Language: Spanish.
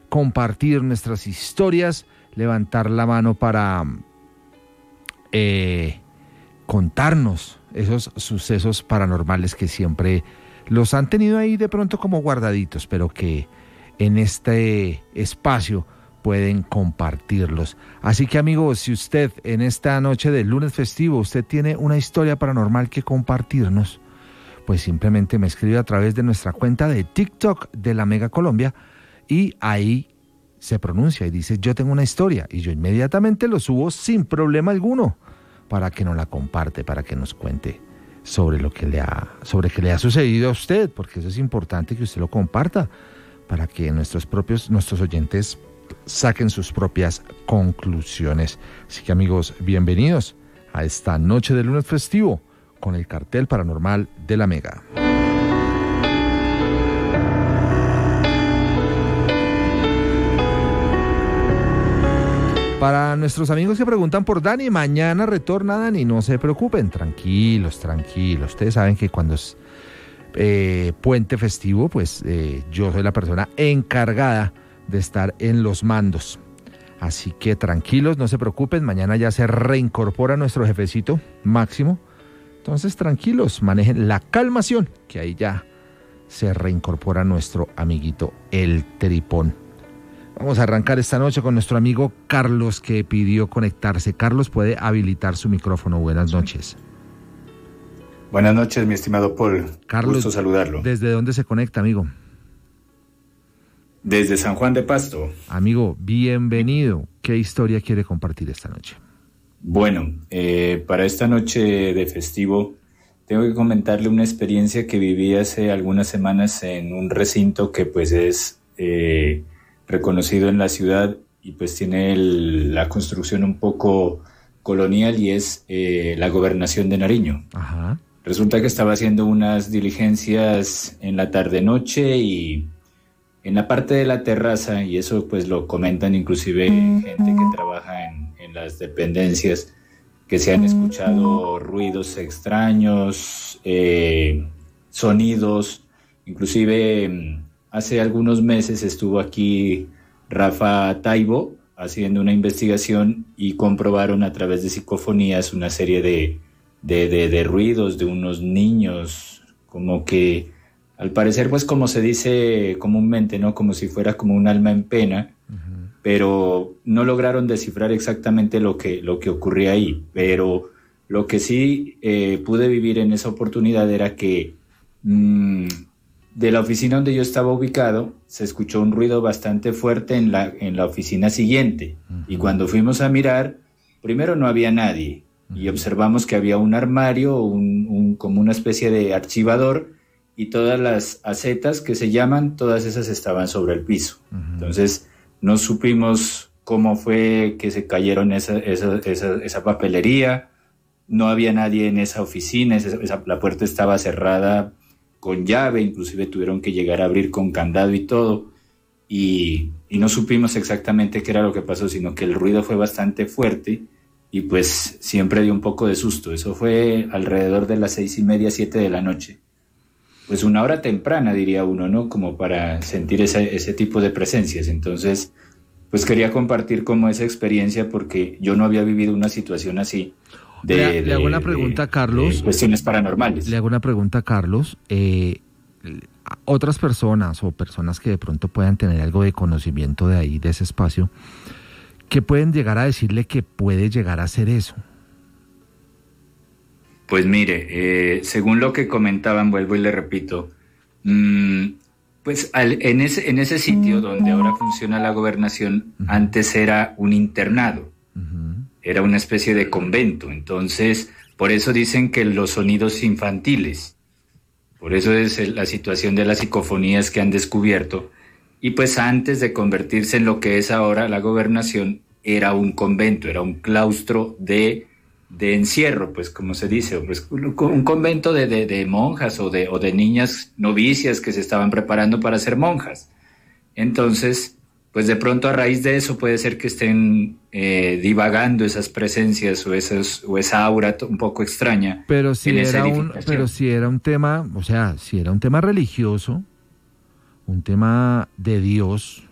compartir nuestras historias, levantar la mano para contarnos esos sucesos paranormales que siempre los han tenido ahí de pronto como guardaditos, pero que en este espacio pueden compartirlos. Así que, amigos, si usted en esta noche del lunes festivo, usted tiene una historia paranormal que compartirnos, pues simplemente me escribe a través de nuestra cuenta de TikTok de La Mega Colombia y ahí se pronuncia y dice: yo tengo una historia, y yo inmediatamente lo subo sin problema alguno para que nos la comparte, para que nos cuente sobre lo que le ha sucedido a usted, porque eso es importante que usted lo comparta para que nuestros oyentes saquen sus propias conclusiones. Así que, amigos, bienvenidos a esta noche de lunes festivo con el cartel paranormal de La Mega. Para nuestros amigos que preguntan por Dani, mañana retorna Dani, no se preocupen, tranquilos. Ustedes saben que cuando es puente festivo, pues yo soy la persona encargada de estar en los mandos. Así que tranquilos, no se preocupen, mañana ya se reincorpora nuestro jefecito Máximo. Entonces tranquilos, manejen la calmación, que ahí ya se reincorpora nuestro amiguito el Tripón. Vamos a arrancar esta noche con nuestro amigo Carlos, que pidió conectarse. Carlos, puede habilitar su micrófono. Buenas noches. Buenas noches, mi estimado Paul. Carlos, gusto saludarlo. ¿Desde dónde se conecta, amigo? Desde San Juan de Pasto. Amigo, bienvenido. ¿Qué historia quiere compartir esta noche? Bueno, para esta noche de festivo tengo que comentarle una experiencia que viví hace algunas semanas en un recinto que pues es reconocido en la ciudad y pues tiene la construcción un poco colonial, y es la Gobernación de Nariño. Ajá. Resulta que estaba haciendo unas diligencias en la tarde-noche y en la parte de la terraza, y eso pues lo comentan inclusive gente que trabaja en las dependencias, que se han escuchado ruidos extraños, sonidos. Inclusive hace algunos meses estuvo aquí Rafa Taibo haciendo una investigación y comprobaron a través de psicofonías una serie de ruidos de unos niños, como que al parecer, pues como se dice comúnmente, ¿no? Como si fuera como un alma en pena, pero no lograron descifrar exactamente lo que ocurría ahí. Pero lo que sí pude vivir en esa oportunidad era que de la oficina donde yo estaba ubicado se escuchó un ruido bastante fuerte en la oficina siguiente. Y cuando fuimos a mirar, primero no había nadie, y observamos que había un armario, como una especie de archivador, y todas las acetas que se llaman, todas esas estaban sobre el piso. Entonces no supimos cómo fue que se cayeron esa papelería. No había nadie en esa oficina, la puerta estaba cerrada con llave, inclusive tuvieron que llegar a abrir con candado y todo, y no supimos exactamente qué era lo que pasó, sino que el ruido fue bastante fuerte y pues siempre dio un poco de susto. Eso fue alrededor de las 6:30, 7 de la noche. Pues una hora temprana, diría uno, ¿no? Como para sentir ese tipo de presencias. Entonces, pues quería compartir como esa experiencia, porque yo no había vivido una situación así. Le hago una pregunta, Carlos. Cuestiones paranormales. Le hago una pregunta, Carlos. Otras personas o personas que de pronto puedan tener algo de conocimiento de ahí, de ese espacio, ¿qué pueden llegar a decirle que puede llegar a hacer eso? Pues mire, según lo que comentaban, vuelvo y le repito, pues en ese sitio donde ahora funciona la gobernación, antes era un internado, era una especie de convento. Entonces, por eso dicen que los sonidos infantiles, por eso es la situación de las psicofonías que han descubierto. Y pues antes de convertirse en lo que es ahora la gobernación, era un convento, era un claustro de encierro, pues como se dice, pues un convento de monjas o de niñas novicias que se estaban preparando para ser monjas. Entonces, pues de pronto a raíz de eso puede ser que estén divagando esas presencias o esa aura un poco extraña. Pero si era un tema, o sea, si era un tema religioso, un tema de Dios,